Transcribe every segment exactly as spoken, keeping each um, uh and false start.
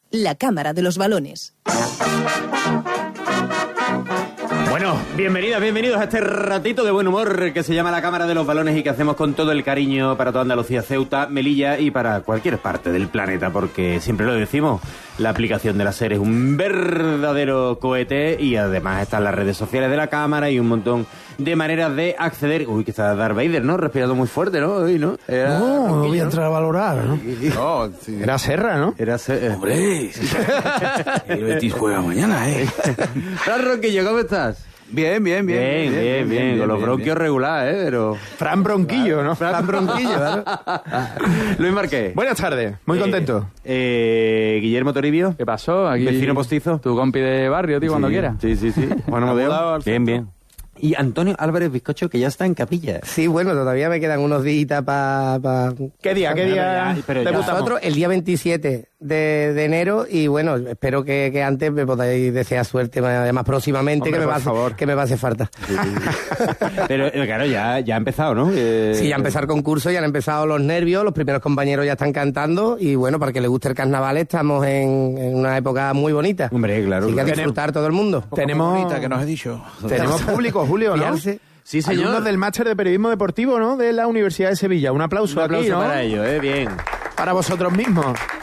la Cámara de los Balones. Bueno, bienvenidas, bienvenidos a este ratito de buen humor que se llama la Cámara de los Balones y que hacemos con todo el cariño para toda Andalucía, Ceuta, Melilla y para cualquier parte del planeta, porque siempre lo decimos, la aplicación de la SER es un verdadero cohete y además están las redes sociales de la Cámara y un montón de maneras de acceder. Uy, que está Darth Vader, ¿no? Respirando muy fuerte, ¿no? Hoy, ¿no? Era no, no voy a entrar a valorar, ¿no? No, sí. Era Serra, ¿no? Era Serra. Hombre, sí. El Betis juega mañana, ¿eh? Fran Ronquillo, ¿cómo estás? Bien, bien, bien. Bien, bien, bien. bien, bien con los bronquios regulares, ¿eh? Pero... Fran Bronquillo, ¿no? Fran Bronquillo, ¿no? Luis Marqués. Buenas tardes, muy eh, contento. Eh, Guillermo Toribio. ¿Qué pasó? Aquí vecino postizo. Tu compi de barrio, tío, sí, cuando quieras. Sí, sí, sí. Bueno, Modeo. Bien, bien. Y Antonio Álvarez Bizcocho, que ya está en capilla. Sí, bueno, todavía me quedan unos días para... Pa... ¿Qué día? ¿Qué día? Pero ya, nosotros el día veintisiete de, de enero y bueno, espero que, que antes me podáis desear suerte, además próximamente. Hombre, que, me va a, que me va a hacer falta. Sí, sí. Pero claro, ya, ya ha empezado, ¿no? Eh... Sí, ya ha empezado el concurso, ya han empezado los nervios, los primeros compañeros ya están cantando y bueno, para que le guste el carnaval estamos en, en una época muy bonita. Hombre, claro. Así que a disfrutar todo el mundo. Tenemos... bonita que nos has dicho. Tenemos público, Julio, ¿no? Fiarse. Sí, señor. Alumnos del máster de periodismo deportivo, ¿no? De la Universidad de Sevilla. Un aplauso, Un aplauso aquí, ¿no? para ellos, ¿eh? Bien. Para vosotros mismos.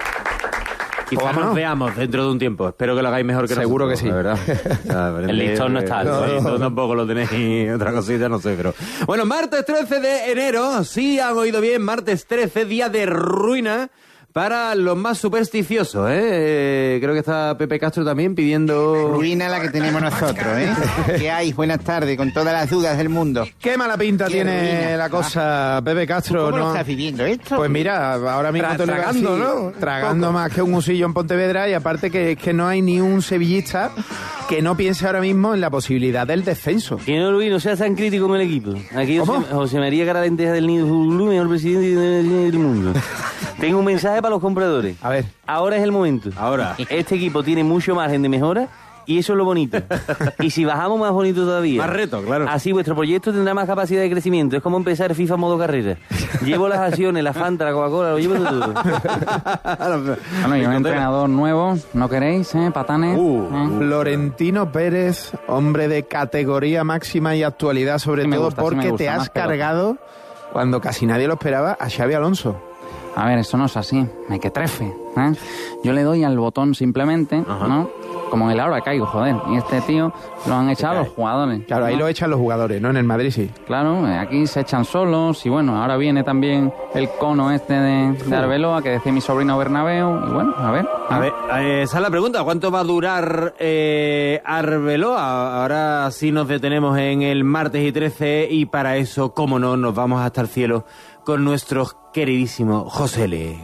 Quizás nos veamos dentro de un tiempo. Espero que lo hagáis mejor que Seguro nosotros. que sí. La verdad. El listón no está alto. El listón tampoco lo tenéis. Otra cosita, no sé, pero... Bueno, martes trece de enero. Sí, han oído bien. Martes trece, día de ruina para los más supersticiosos, ¿eh? eh creo que está Pepe Castro también pidiendo... Ruina la que tenemos nosotros, ¿eh? ¿Qué hay? Buenas tardes, con todas las dudas del mundo. Qué mala pinta Qué tiene ruina. la cosa, Pepe Castro, ¿Cómo ¿no? lo estás viviendo esto? Pues mira, ahora mismo Tra te lo iba a decir, tragando, ¿no? Tragando más que un husillo en Pontevedra y aparte que es que no hay ni un sevillista que no piense ahora mismo en la posibilidad del descenso. Que no, Luis, no seas tan crítico con el equipo. Aquí ¿Cómo? José, José María Caralenteja del Nido Zulú, mejor presidente del mundo. Tengo un mensaje para los compradores. A ver. Ahora es el momento. Ahora. Este equipo tiene mucho margen de mejora y eso es lo bonito. Y si bajamos, más bonito todavía. Más reto, claro. Así vuestro proyecto tendrá más capacidad de crecimiento. Es como empezar FIFA modo carrera. Llevo las acciones, la Fanta, la Coca-Cola, lo llevo todo. Bueno, y un entrenador nuevo, ¿no queréis, eh? Patanes. Uh, ¿eh? Florentino Pérez, hombre de categoría máxima y actualidad, sobre Sí me todo gusta, sí porque me gusta, te has más pelota. cargado, cuando casi nadie lo esperaba, a Xavi Alonso. A ver, eso no es así, hay que trefe, ¿eh? Yo le doy al botón simplemente, Ajá. ¿no? Como en el ahora caigo, joder. Y este tío lo han echado los jugadores. Claro, ahí ¿no? lo echan los jugadores, ¿no? En el Madrid sí. Claro, eh, aquí se echan solos y bueno, ahora viene también el cono este de, de Arbeloa que decía mi sobrino Bernabéu y bueno, a ver. A ver, eh, esa es la pregunta. ¿Cuánto va a durar eh, Arbeloa? Ahora sí nos detenemos en el martes y trece y para eso, cómo no, nos vamos hasta el cielo con nuestro queridísimo José Le.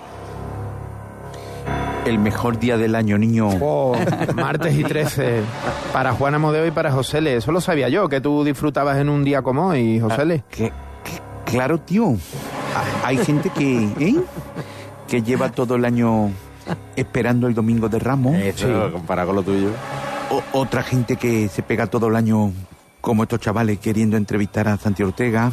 El mejor día del año, niño. Oh, martes y trece. Para Juana Modeo y para José Le. Eso lo sabía yo, que tú disfrutabas en un día como hoy, José Le. Que- que- claro, tío. A- Hay gente que, ¿eh? que lleva todo el año esperando el Domingo de Ramos. Eso, comparado con lo tuyo. O- otra gente que se pega todo el año, como estos chavales, queriendo entrevistar a Santi Ortega.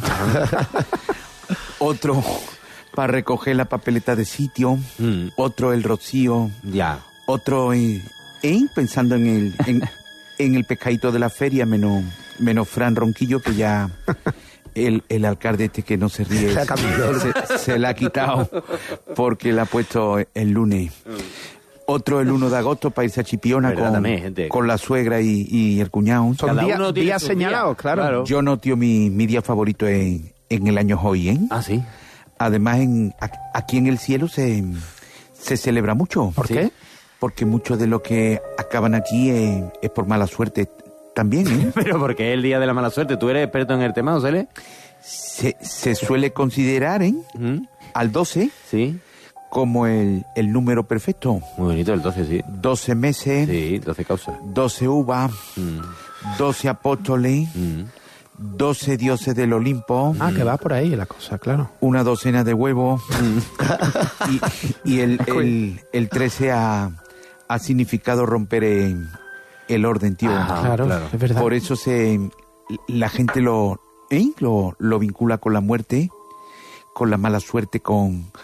Otro para recoger la papeleta de sitio. Mm. Otro el rocío. Ya. Otro eh, ¿eh? pensando en el en, en el pescadito de la feria, menos menos Fran Ronquillo, que ya el, el alcalde este que no se ríe Se ha cambiado. se, se la ha quitado porque la ha puesto el lunes. Otro el uno de agosto para irse a Chipiona Verdad, con, también, gente. con la suegra y, y el cuñado. Son Cada días, uno tiene días sus señalados, días, claro. claro. Yo no, tío, mi, mi día favorito es en el año hoy, ¿eh? Ah, sí. Además, en, a- aquí en el cielo se, se celebra mucho. ¿Por Sí. qué? Porque mucho de lo que acaban aquí es, es por mala suerte también, ¿eh? Pero porque es el día de la mala suerte. ¿Tú eres experto en el tema, José Le? se, se suele considerar, ¿eh? ¿Mm? Al doce Sí. como el, el número perfecto. Muy bonito el doce, sí. doce meses, Sí, doce causas. doce uvas, Mm. doce apóstoles, Mm. doce dioses del Olimpo, Ah, que va por ahí la cosa, claro. una docena de huevos y, y el, el, el trece ha, ha significado romper el, el orden, tío. Ah, claro, claro. es verdad. Por eso se la gente lo, ¿eh? lo lo vincula con la muerte, con la mala suerte, con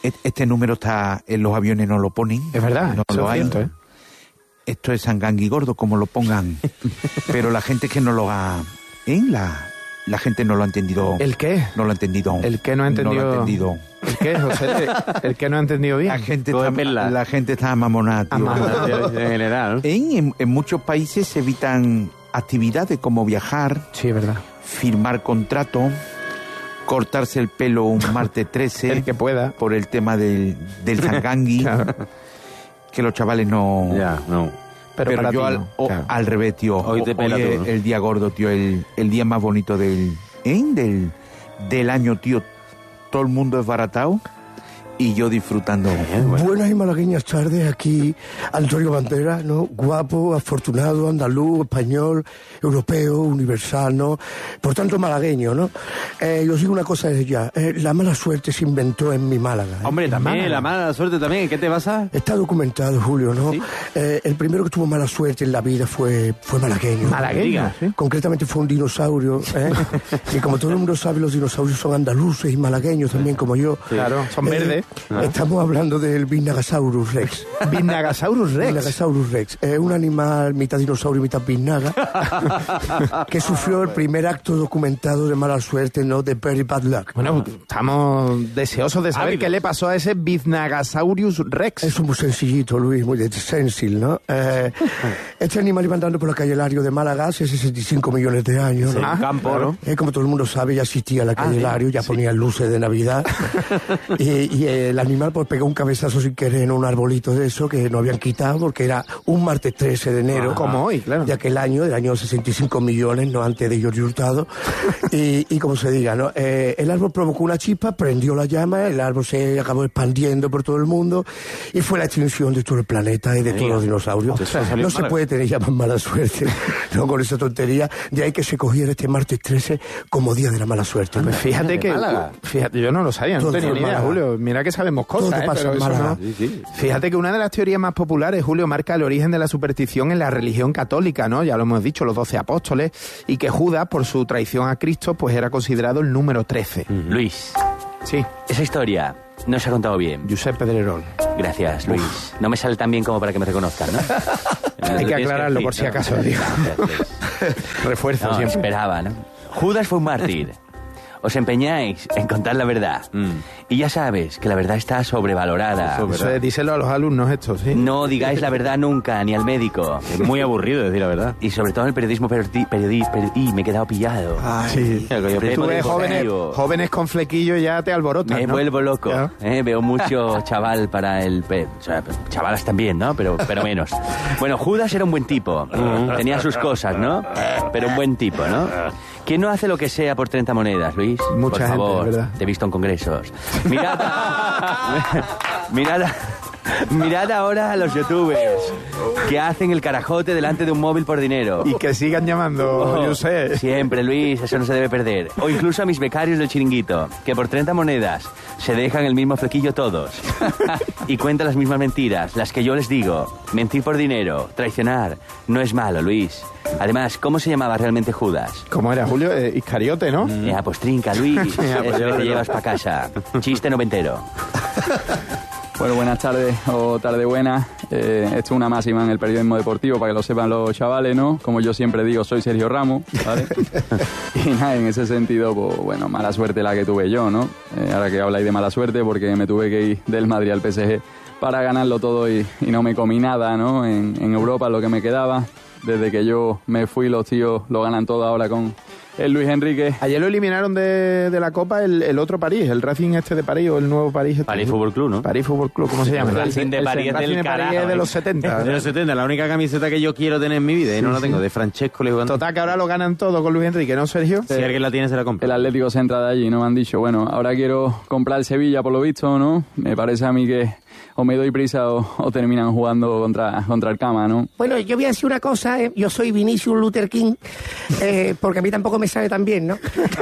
Este número está en los aviones, no lo ponen. Es verdad, no eso lo es hay. cierto, ¿eh? Esto es Sangangui gordo, como lo pongan. Pero la gente que no lo ha... ¿eh? La, la gente no lo ha entendido. ¿El qué? No lo ha entendido. ¿El qué no ha entendido? No lo ha entendido. ¿El qué, José? ¿El qué no ha entendido bien? La gente está, la gente está amamonada, tío. Amamonada, en general. En, en, en muchos países se evitan actividades como viajar. Sí, es verdad. Firmar contrato, cortarse el pelo un martes trece. El que pueda. Por el tema del, del Sangangui. Claro. Que los chavales no... Ya, no. Pero, Pero yo al, no, o, claro. al revés, tío. Hoy te pela Hoy todo. El día gordo, tío. El, el día más bonito del, ¿eh? del, del año, tío. Todo el mundo es baratado. Y yo disfrutando. Bueno. Buenas y malagueñas tardes, aquí Antonio Banderas, ¿no? Guapo, afortunado, andaluz, español, europeo, universal, ¿no? Por tanto, malagueño, ¿no? Eh, yo os digo una cosa desde ya, eh, la mala suerte se inventó en mi Málaga. ¿eh? Hombre, también, Málaga. La mala suerte también, ¿qué te pasa? Está documentado, Julio, ¿no? ¿Sí? Eh, el primero que tuvo mala suerte en la vida fue, fue malagueño. Malagueño, ¿sí? Concretamente fue un dinosaurio, ¿eh? Y como todo el mundo sabe, los dinosaurios son andaluces y malagueños también, como yo. Claro, son verdes. Eh, Ah. Estamos hablando del Biznagasaurus Rex. ¿Biznagasaurus Rex? Biznagasaurus Rex. Es un animal mitad dinosaurio, mitad biznaga, que sufrió el primer acto documentado de mala suerte, ¿no? De Very Bad Luck. Bueno, estamos deseosos de saber Ávidos. qué le pasó a ese Biznagasaurus Rex. Es muy sencillito, Luis, muy de sensil, ¿no? Eh, este animal iba andando por la calle Lario de Málaga hace sesenta y cinco millones de años, ¿no? Sí, ah, campo, claro. ¿no? Eh, como todo el mundo sabe, ya existía la calle ah, Lario, ya sí. ponía luces de Navidad. y, y el animal pues pegó un cabezazo sin querer en un arbolito de eso que no habían quitado porque era un martes trece de enero. Ah, como hoy, claro. De aquel año, del año sesenta y cinco millones, no antes de Giorgio Hurtado. y, y como se diga, ¿no? Eh, el árbol provocó una chispa, prendió la llama, el árbol se acabó expandiendo por todo el mundo y fue la extinción de todo el planeta y de todos los dinosaurios. No se puede tener ya más mala suerte, no con esa tontería. De ahí que se cogiera este martes trece como día de la mala suerte. Pues fíjate que, fíjate, yo no lo sabía, no tenía ni idea, Julio. Mira que sabemos cosas, ¿eh? Pero eso no. Sí, sí. Fíjate que una de las teorías más populares, Julio, marca el origen de la superstición en la religión católica, ¿no? Ya lo hemos dicho, los doce apóstoles, y que Judas, por su traición a Cristo, pues era considerado el número trece. Mm-hmm. Luis. Sí. Esa historia no se ha contado bien. Josep Pedrerol. Gracias, Luis. Uf. No me sale tan bien como para que me reconozcan, ¿no? Hay que aclararlo que por si acaso, digo. Refuerzo no, siempre. Esperaba, ¿no? Judas fue un mártir. Os empeñáis en contar la verdad. Mm. Y ya sabes que la verdad está sobrevalorada. Eso, Eso es, díselo a los alumnos estos, ¿sí? No digáis la verdad nunca, ni al médico. Es muy aburrido decir la verdad. Y sobre todo en el periodismo periodista... Periodi, periodi, me he quedado pillado. Ay, sí. Tú ves jóvenes, jóvenes con flequillo ya te alborotan, Me ¿no? vuelvo loco. ¿Eh? Veo mucho chaval para el... Pe... Chavalas también, ¿no? Pero, pero menos. Bueno, Judas era un buen tipo. Tenía sus cosas, ¿no? Pero un buen tipo, ¿no? ¿Quién no hace lo que sea por treinta monedas, Luis? Mucha por favor, gente, ¿verdad? Te he visto en congresos. Mirad, mirad, mirad ahora a los youtubers que hacen el carajote delante de un móvil por dinero. Y que sigan llamando, oh, yo sé. Siempre, Luis, eso no se debe perder. O incluso a mis becarios del chiringuito, que por treinta monedas se dejan el mismo flequillo todos. Y cuentan las mismas mentiras, las que yo les digo. Mentir por dinero, traicionar, no es malo, Luis. Además, ¿cómo se llamaba realmente Judas? ¿Cómo era, Julio? Eh, Iscariote, ¿no? Mm. Ya, pues trinca, Luis. Ya, pues Eso ya, que te ya. llevas para casa. Chiste noventero. Bueno, buenas tardes o tarde buenas. Eh, esto es una máxima en el periodismo deportivo para que lo sepan los chavales, ¿no? Como yo siempre digo, soy Sergio Ramos, ¿vale? Y nada, en ese sentido, pues bueno, mala suerte la que tuve yo, ¿no? Eh, ahora que habláis de mala suerte, porque me tuve que ir del Madrid al P S G para ganarlo todo y, y no me comí nada, ¿no? En, en Europa lo que me quedaba. Desde que yo me fui, los tíos lo ganan todo ahora con el Luis Enrique. Ayer lo eliminaron de, de la Copa el, el otro París, el Racing este de París o el nuevo París. Este. París Fútbol Club, ¿no? París Fútbol Club, ¿cómo se llama? El Racing de París el, es del de París carajo. es de los setenta. De los setenta, la única camiseta que yo quiero tener en mi vida y no Sí, la tengo, sí. de Francesco le jugando. Total, que ahora lo ganan todo con Luis Enrique, ¿no, Sergio? Si alguien la tiene, se la compra. El Atlético se entra de allí, ¿no? Me han dicho, bueno, ahora quiero comprar el Sevilla por lo visto, ¿no? Me parece a mí que o me doy prisa o, o terminan jugando contra, contra el Cama, ¿no? Bueno, yo voy a decir una cosa, eh, yo soy Vinicius Luther King, eh, porque a mí tampoco me sale tan bien, ¿no?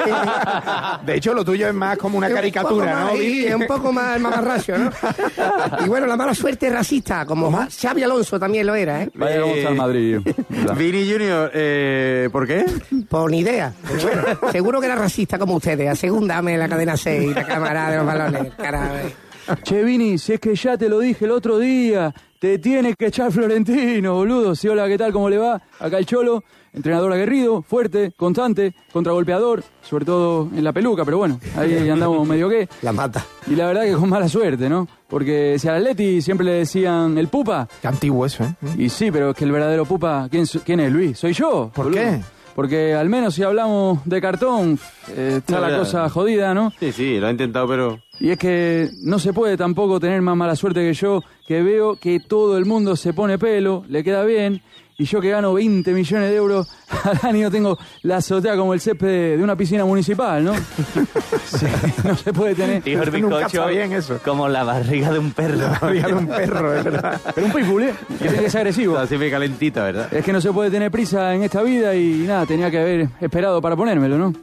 De hecho, lo tuyo es más como una caricatura, más, ¿no? Sí, es un poco más mamarracho, ¿no? Y bueno, la mala suerte es racista, como Xavi Alonso también lo era, ¿eh? Vaya cómo está el Madrid. Vini Junior, eh, ¿por qué? Por ni idea. Pero bueno, seguro que era racista como ustedes. A segunda me la cadena seis, la cámara de los balones. Caray. Che, Vini, si es que ya te lo dije el otro día, te tienes que echar Florentino, boludo. Sí, hola, ¿qué tal? ¿Cómo le va? Acá el Cholo, entrenador aguerrido, fuerte, constante, contragolpeador, sobre todo en la peluca, pero bueno, ahí andamos medio que. La mata. Y la verdad que con mala suerte, ¿no? Porque si al Atleti siempre le decían el Pupa. Qué antiguo eso, ¿eh? Y sí, pero es que el verdadero Pupa, ¿quién, quién es, Luis? Soy yo. ¿Por boludo. qué? Porque al menos si hablamos de cartón, eh, está la cosa jodida, ¿no? Sí, sí, lo he intentado, pero... Y es que no se puede tampoco tener más mala suerte que yo, que veo que todo el mundo se pone pelo, le queda bien, y yo que gano veinte millones de euros al año tengo la azotea como el césped de, de una piscina municipal, ¿no? Sí, no se puede tener... Dijo el bizcocho bien eso. como la barriga de un perro. La barriga de un perro, es verdad. Pero un pitbull, ¿eh? Que tiene que ser agresivo. Así me calentita, ¿verdad? Es que no se puede tener prisa en esta vida y nada, tenía que haber esperado para ponérmelo, ¿no?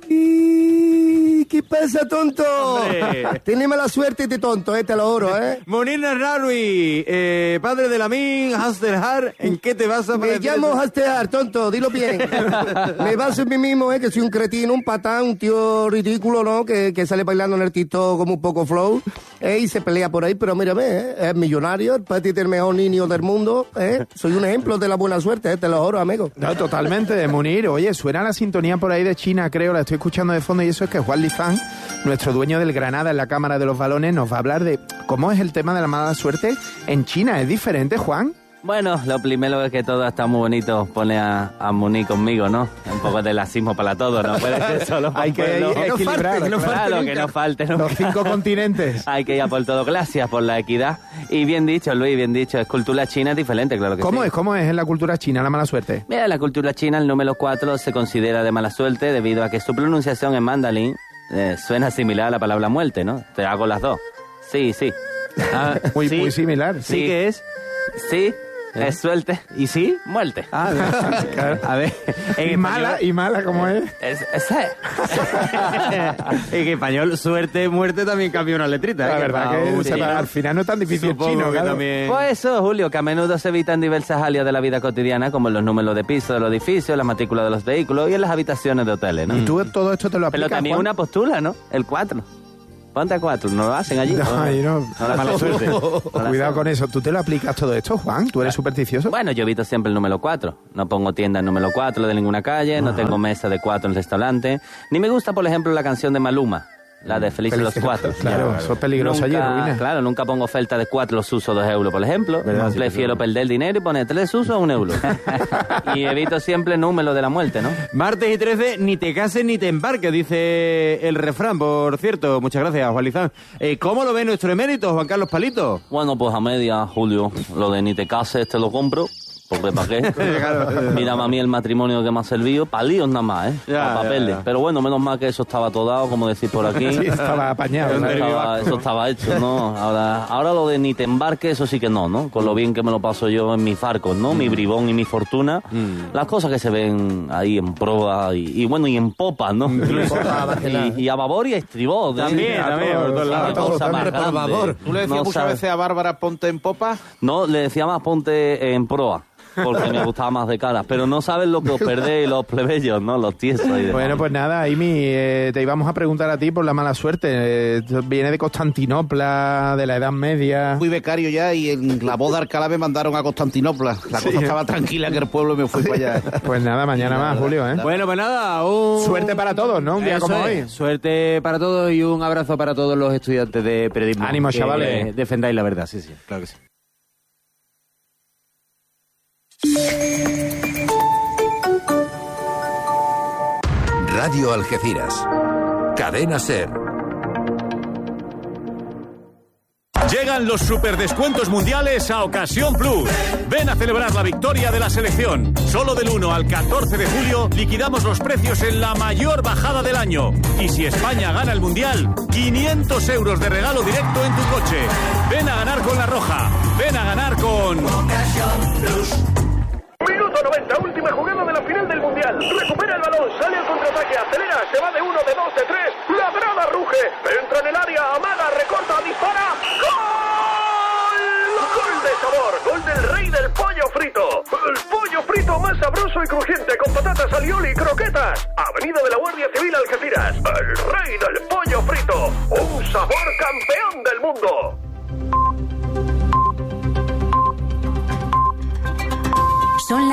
¿Y qué pasa, tonto? ¡Hombre! Tienes mala suerte este tonto, eh, te lo juro, ¿eh? Munir Nasraoui, eh, padre de Lamin, Hasterhar, ¿en qué te vas a Me llamo Hastear, tonto, dilo bien. Me baso en mí mismo, eh, que soy un cretino, un patán, un tío ridículo, ¿no? Que, que sale bailando en el TikTok como un poco flow, eh, y se pelea por ahí, pero mírame, eh, es millonario, el patito el mejor niño del mundo, eh. Soy un ejemplo de la buena suerte, eh, te lo juro, amigo. No, totalmente, de Munir. Oye, suena la sintonía por ahí de China, creo, la estoy escuchando de fondo, y eso es que Juan Lizán, nuestro dueño del Granada en la Cámara de los Balones, nos va a hablar de cómo es el tema de la mala suerte en China. ¿Es diferente, Juan? Bueno, lo primero es que todo está muy bonito. Pone a, a Muni conmigo, ¿no? Un poco de lacismo para todo, no puede ser solo Hay que pueblo. ir- equilibrar, que no claro. falte, que no falte. nunca. Los cinco continentes. Hay que ir a por todo. Gracias por la equidad. Y bien dicho, Luis, bien dicho. Es cultura china, es diferente, claro que ¿Cómo sí. es? ¿Cómo es en la cultura china la mala suerte? Mira, en la cultura china el número cuatro se considera de mala suerte debido a que su pronunciación en mandarín eh, suena similar a la palabra muerte, ¿no? Te hago las dos. Sí, sí. Ah, Muy, sí, muy similar. Sí, ¿qué es? Sí, es suerte. ¿Y sí? Muerte. Ah, claro. A ver, Y mala, y mala, ¿cómo es? Es, es, en español, suerte, muerte también cambia una letrita. ¿eh? La verdad que Para se- un- al final no es tan difícil Supongo chino, que claro. también... Pues eso, Julio, que a menudo se evitan diversas áreas de la vida cotidiana, como los números de piso de los edificios, las matrículas de los vehículos y en las habitaciones de hoteles, ¿no? Y tú todo esto te lo aplicas, Pero también Juan? una postura, ¿no? El cuatro. Ponte a cuatro, ¿no lo hacen allí? No, ahí no. la mala suerte. No la Cuidado hacen. con eso. ¿Tú te lo aplicas todo esto, Juan? ¿Tú eres supersticioso? Bueno, yo evito siempre el número cuatro. No pongo tienda en número cuatro de ninguna calle, no tengo mesa de cuatro en el restaurante. Ni me gusta, por ejemplo, la canción de Maluma, la de Felices los Cuatro. Claro, eso es peligroso allí, Nunca- ruina. Claro, nunca pongo oferta de cuatro los usos dos euros, por ejemplo. ¿Verdad? Sí, Prefiero perder dinero y poner tres usos a un euro. Y evito siempre el número de la muerte, ¿no? Martes y trece, ni te cases ni te embarques, dice el refrán, por cierto. Muchas gracias, Juan Lizán. Eh, ¿Cómo lo ve nuestro emérito, Juan Carlos Palito? Bueno, pues a media, Julio, lo de ni te cases te lo compro. Porque ¿para qué? Mira, a mí el matrimonio que me ha servido, para líos nada más, ¿eh? Ya, Para papeles. ya, ya. Pero bueno, menos mal que eso estaba todo dado, como decir por aquí. Sí, estaba apañado. Eso ¿no? estaba, eso estaba hecho, ¿no? Ahora, ahora lo de ni te embarques, eso sí que no, ¿no? Con lo bien que me lo paso yo en mis barcos, ¿no? Mi bribón y mi fortuna. Las cosas que se ven ahí en proa y, y bueno, y en popa, ¿no? y, y a babor y a estribor. ¿eh? También, también, por todos lados. Qué cosa más Hombre, por grande. favor. ¿Tú le decías No muchas sabes. veces a Bárbara ponte en popa? No, le decía más ponte en proa. Porque me gustaba más de cara. Pero no sabes lo que os perdéis los plebeyos, ¿no? Los tiesos. y demás. Bueno, pues nada, Amy, eh, te íbamos a preguntar a ti por la mala suerte. Eh, viene de Constantinopla, de la Edad Media. Fui becario ya y en la boda de Alcalá me mandaron a Constantinopla. La cosa estaba tranquila en el pueblo y me fui para allá. Pues nada, mañana más, Julio, ¿eh? Bueno, pues nada, un... Suerte para todos, ¿no? Un día Eso como es. hoy. Suerte para todos y un abrazo para todos los estudiantes de periodismo. Ánimo, que chavales. defendáis la verdad, sí, sí, claro que sí. Radio Algeciras. Cadena Ser. Llegan los superdescuentos mundiales a Ocasión Plus. Ven a celebrar la victoria de la selección. Solo del uno al catorce de julio liquidamos los precios en la mayor bajada del año. Y si España gana el mundial, quinientos euros de regalo directo en tu coche. Ven a ganar con La Roja. Ven a ganar con Ocasión Plus. Minuto noventa, última jugada de la final del Mundial. Recupera el balón, sale al contraataque, acelera, se va de uno, de dos, de tres. La grada ruge, entra en el área, amaga, recorta, dispara. ¡Gol! ¡Gol de sabor! ¡Gol del rey del pollo frito! El pollo frito más sabroso y crujiente con patatas alioli y croquetas. Avenida de la Guardia Civil Algeciras. El rey del pollo frito. Un sabor campeón del mundo.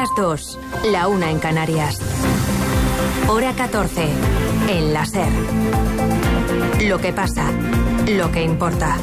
las dos, la una en Canarias. Hora catorce, en la SER. Lo que pasa, lo que importa.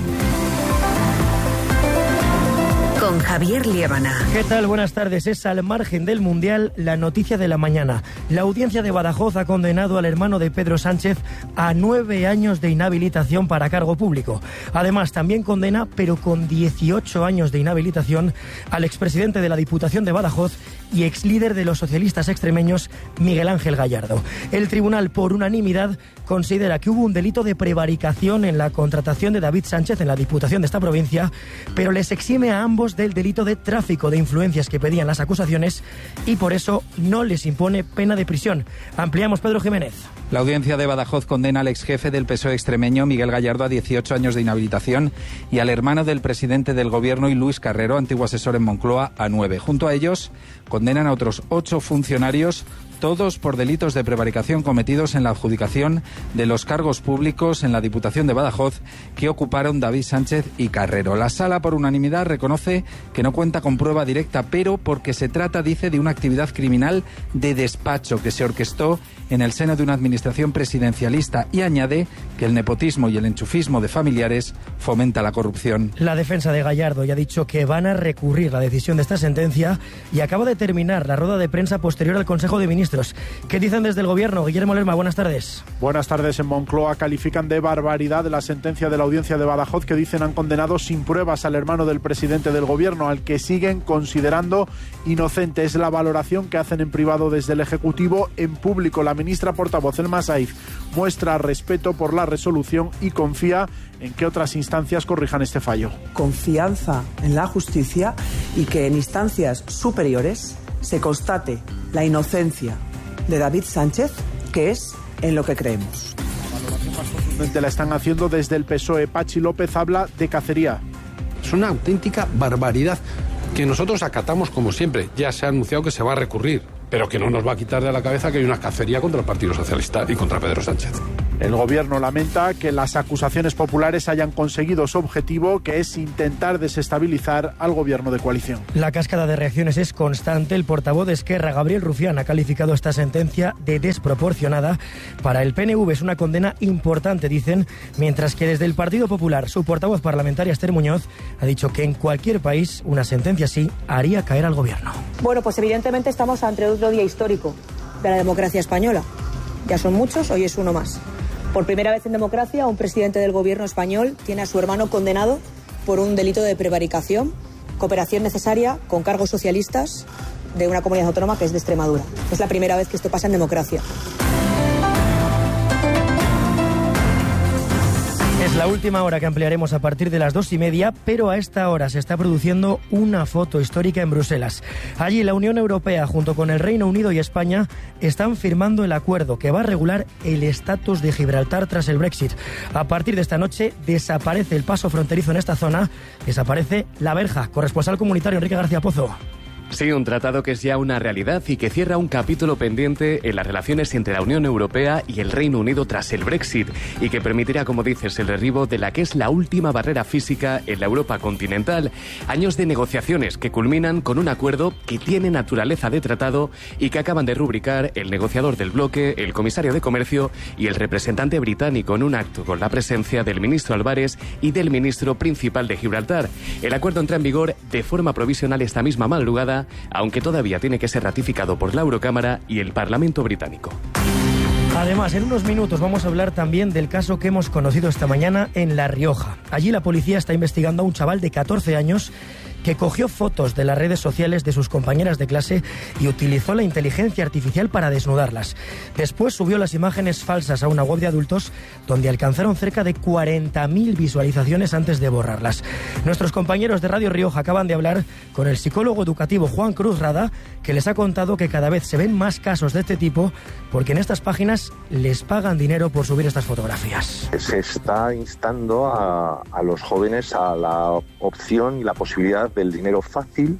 Con Javier Liébana. ¿Qué tal? Buenas tardes. Es al margen del Mundial la noticia de la mañana. La audiencia de Badajoz ha condenado al hermano de Pedro Sánchez a nueve años de inhabilitación para cargo público. Además, también condena, pero con dieciocho años de inhabilitación, al expresidente de la Diputación de Badajoz y exlíder de los socialistas extremeños, Miguel Ángel Gallardo. El tribunal, por unanimidad, considera que hubo un delito de prevaricación en la contratación de David Sánchez en la Diputación de esta provincia, pero les exime a ambos del delito de tráfico de influencias que pedían las acusaciones y por eso no les impone pena de prisión. Ampliamos, Pedro Jiménez. La audiencia de Badajoz condena al exjefe del P S O E extremeño, Miguel Gallardo, a dieciocho años de inhabilitación y al hermano del presidente del Gobierno y Luis Carrero, antiguo asesor en Moncloa, a nueve. Junto a ellos, condenan a otros ocho funcionarios, todos por delitos de prevaricación cometidos en la adjudicación de los cargos públicos en la Diputación de Badajoz que ocuparon David Sánchez y Carrero. La Sala, por unanimidad, reconoce que no cuenta con prueba directa, pero porque se trata, dice, de una actividad criminal de despacho que se orquestó en el seno de una administración presidencialista y añade que el nepotismo y el enchufismo de familiares fomenta la corrupción. La defensa de Gallardo ya ha dicho que van a recurrir la decisión de esta sentencia y acaba de terminar la rueda de prensa posterior al Consejo de Ministros. ¿Qué dicen desde el Gobierno? Guillermo Lerma, buenas tardes. Buenas tardes. En Moncloa califican de barbaridad la sentencia de la audiencia de Badajoz que dicen han condenado sin pruebas al hermano del presidente del Gobierno, al que siguen considerando inocente. Es la valoración que hacen en privado desde el Ejecutivo. En público, la ministra portavoz Elma Saif muestra respeto por la resolución y confía en que otras instancias corrijan este fallo. Confianza en la justicia y que en instancias superiores se constate la inocencia de David Sánchez, que es en lo que creemos. La valoración más contundente la están haciendo desde el P S O E. Pachi López habla de cacería. Es una auténtica barbaridad que nosotros acatamos como siempre. Ya se ha anunciado que se va a recurrir, pero que no nos va a quitar de la cabeza que hay una cacería contra el Partido Socialista y contra Pedro Sánchez. El Gobierno lamenta que las acusaciones populares hayan conseguido su objetivo, que es intentar desestabilizar al Gobierno de coalición. La cascada de reacciones es constante. El portavoz de Esquerra, Gabriel Rufián, ha calificado esta sentencia de desproporcionada. Para el P N V es una condena importante, dicen, mientras que desde el Partido Popular, su portavoz parlamentaria, Esther Muñoz, ha dicho que en cualquier país una sentencia así haría caer al Gobierno. Bueno, pues evidentemente estamos ante otro día histórico de la democracia española. Ya son muchos, hoy es uno más. Por primera vez en democracia, un presidente del Gobierno español tiene a su hermano condenado por un delito de prevaricación, cooperación necesaria con cargos socialistas de una comunidad autónoma que es de Extremadura. Es la primera vez que esto pasa en democracia. Es la última hora que ampliaremos a partir de las dos y media, pero a esta hora se está produciendo una foto histórica en Bruselas. Allí la Unión Europea, junto con el Reino Unido y España, están firmando el acuerdo que va a regular el estatus de Gibraltar tras el Brexit. A partir de esta noche desaparece el paso fronterizo en esta zona, desaparece la verja. Corresponsal comunitario Enrique García Pozo. Sí, un tratado que es ya una realidad y que cierra un capítulo pendiente en las relaciones entre la Unión Europea y el Reino Unido tras el Brexit y que permitirá, como dices, el derribo de la que es la última barrera física en la Europa continental. Años de negociaciones que culminan con un acuerdo que tiene naturaleza de tratado y que acaban de rubricar el negociador del bloque, el comisario de Comercio y el representante británico en un acto con la presencia del ministro Álvarez y del ministro principal de Gibraltar. El acuerdo entra en vigor de forma provisional esta misma madrugada, aunque todavía tiene que ser ratificado por la Eurocámara y el Parlamento británico. Además, en unos minutos vamos a hablar también del caso que hemos conocido esta mañana en La Rioja. Allí la policía está investigando a un chaval de catorce años que cogió fotos de las redes sociales de sus compañeras de clase y utilizó la inteligencia artificial para desnudarlas. Después subió las imágenes falsas a una web de adultos donde alcanzaron cerca de cuarenta mil visualizaciones antes de borrarlas. Nuestros compañeros de Radio Rioja acaban de hablar con el psicólogo educativo Juan Cruz Rada, que les ha contado que cada vez se ven más casos de este tipo porque en estas páginas les pagan dinero por subir estas fotografías. Se está instando a, a los jóvenes a la opción y la posibilidad del dinero fácil,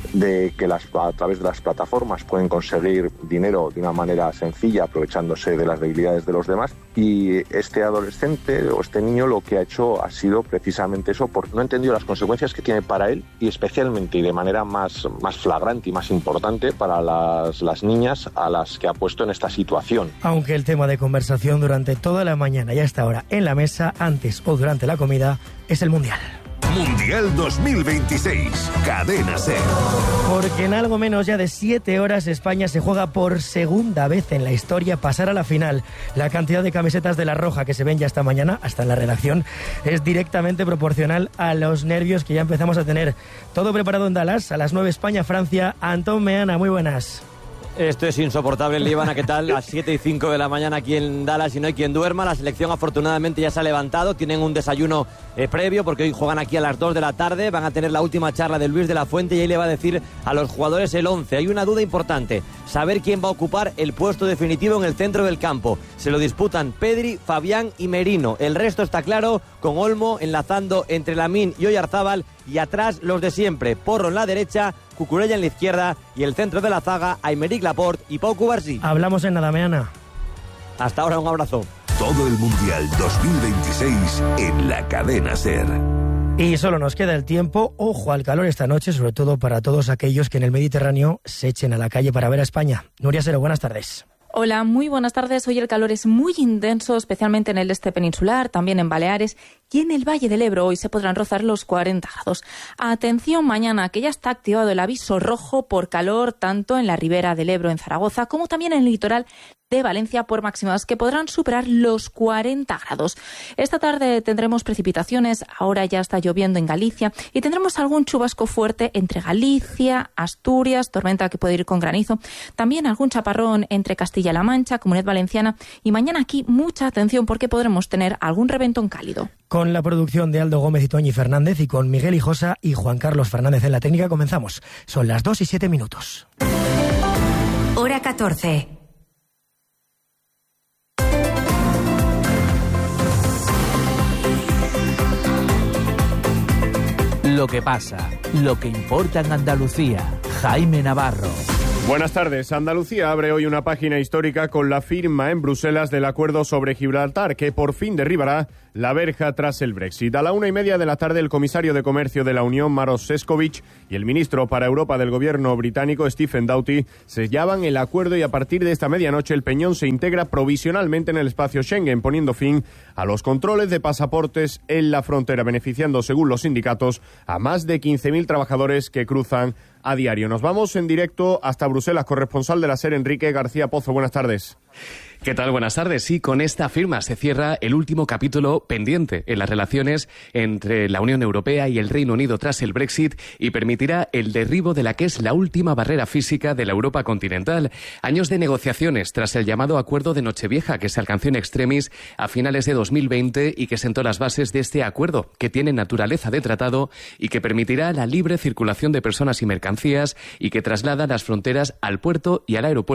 de que las, a través de las plataformas pueden conseguir dinero de una manera sencilla, aprovechándose de las debilidades de los demás. Y este adolescente o este niño lo que ha hecho ha sido precisamente eso, porque no ha entendido las consecuencias que tiene para él y especialmente y de manera más, más flagrante y más importante para las, las niñas a las que ha puesto en esta situación. Aunque el tema de conversación durante toda la mañana y hasta ahora en la mesa, antes o durante la comida, es el Mundial. Mundial dos mil veintiséis, Cadena SER. Porque en algo menos ya de siete horas España se juega por segunda vez en la historia pasar a la final. La cantidad de camisetas de la Roja que se ven ya esta mañana, hasta en la redacción, es directamente proporcional a los nervios que ya empezamos a tener. Todo preparado en Dallas, a las nueve España-Francia. Antón Meana, muy buenas. Esto es insoportable, Líbana, ¿qué tal? Las siete y cinco de la mañana aquí en Dallas y no hay quien duerma. La selección afortunadamente ya se ha levantado, tienen un desayuno eh, previo porque hoy juegan aquí a las dos de la tarde, van a tener la última charla de Luis de la Fuente y ahí le va a decir a los jugadores el once. Hay una duda importante, saber quién va a ocupar el puesto definitivo en el centro del campo. Se lo disputan Pedri, Fabián y Merino. El resto está claro, con Olmo enlazando entre Lamine y Oyarzábal y atrás los de siempre, Porro en la derecha, Cucurella en la izquierda y el centro de la zaga, Aymeric Laporte y Pau Cubarsí. Hablamos en nada, Meana. Hasta ahora, un abrazo. Todo el Mundial dos mil veintiséis en la Cadena SER. Y solo nos queda el tiempo. Ojo al calor esta noche, sobre todo para todos aquellos que en el Mediterráneo se echen a la calle para ver a España. Nuria Sero, buenas tardes. Hola, muy buenas tardes. Hoy el calor es muy intenso, especialmente en el este peninsular, también en Baleares y en el Valle del Ebro. Hoy se podrán rozar los cuarenta grados. Atención mañana, que ya está activado el aviso rojo por calor, tanto en la ribera del Ebro en Zaragoza, como también en el litoral de Valencia, por máximas que podrán superar los cuarenta grados. Esta tarde tendremos precipitaciones, ahora ya está lloviendo en Galicia y tendremos algún chubasco fuerte entre Galicia, Asturias, tormenta que puede ir con granizo, también algún chaparrón entre Castilla-La Mancha, Comunidad Valenciana y mañana aquí mucha atención porque podremos tener algún reventón cálido. Con la producción de Aldo Gómez y Toñi Fernández y con Miguel Hijosa y Juan Carlos Fernández en la técnica comenzamos. Son las dos y siete minutos. Hora catorce. Lo que pasa, lo que importa en Andalucía. Jaime Navarro. Buenas tardes. Andalucía abre hoy una página histórica con la firma en Bruselas del acuerdo sobre Gibraltar, que por fin derribará la verja tras el Brexit. A la una y media de la tarde, el comisario de Comercio de la Unión, Maroš Šefčovič, y el ministro para Europa del gobierno británico, Stephen Doughty, sellaban el acuerdo y a partir de esta medianoche el Peñón se integra provisionalmente en el espacio Schengen, poniendo fin a los controles de pasaportes en la frontera, beneficiando, según los sindicatos, a más de quince mil trabajadores que cruzan a diario. Nos vamos en directo hasta Bruselas, corresponsal de la SER, Enrique García Pozo. Buenas tardes. ¿Qué tal? Buenas tardes. Sí, con esta firma se cierra el último capítulo pendiente en las relaciones entre la Unión Europea y el Reino Unido tras el Brexit y permitirá el derribo de la que es la última barrera física de la Europa continental. Años de negociaciones tras el llamado Acuerdo de Nochevieja que se alcanzó in extremis a finales de dos mil veinte y que sentó las bases de este acuerdo que tiene naturaleza de tratado y que permitirá la libre circulación de personas y mercancías y que traslada las fronteras al puerto y al aeropuerto